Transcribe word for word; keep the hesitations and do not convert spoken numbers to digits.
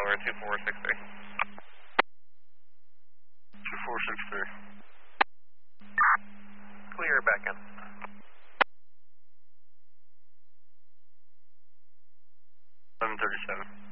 Tower two four six three. two four six three. Clear back in. eleven thirty-seven.